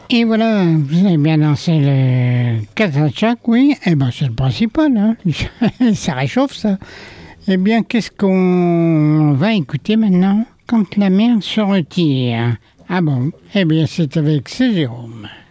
Et voilà, vous avez bien dansé le Kazachak, oui. Eh ben, c'est le principal, hein. Ça réchauffe, ça. Eh bien, qu'est-ce qu'on va écouter maintenant? Quand la mer se retire. Ah bon? Eh bien, c'est avec C. Jérôme.